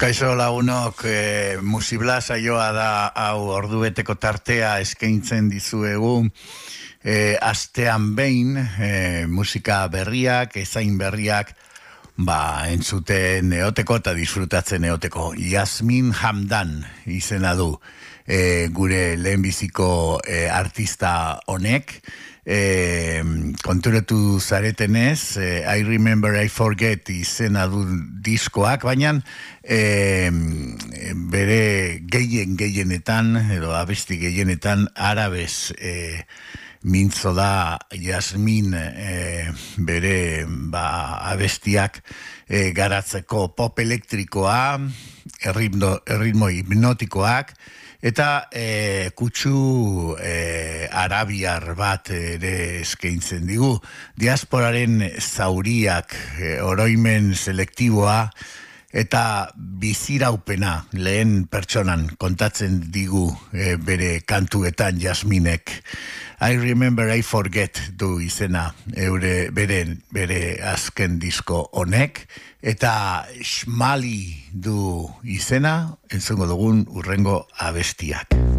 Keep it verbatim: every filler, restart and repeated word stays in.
Kaixo lagunok, e, Musibla saioa da hau ordubeteko tartea eskaintzen dizuegu e, astean behin e, musika berriak, ezain berriak, ba, entzuten eoteko eta disfrutatzen eoteko. Yasmin Hamdan izena du e, gure lehenbiziko e, artista honek. E, konturatu zaretenez, e, I Remember I Forget izena du diskoak, baina e, bere gehien gehienetan edo abesti gehienetan arabez e, mintzo da Yasmin e, bere ba, abestiak e, garatzeko pop elektrikoa, erritmo, erritmo hipnotikoak, eta e, kutsu e, arabiar bat ere eskaintzen digu. Diasporaren zauriak, e, oroimen selektiboa, eta biziraupena lehen pertsonan kontatzen digu e, bere kantuetan Yasminek. I Remember I Forget du izena eure bere, bere azken disko honek, eta Shmali du izena, entzungo dugun urrengo abestiak.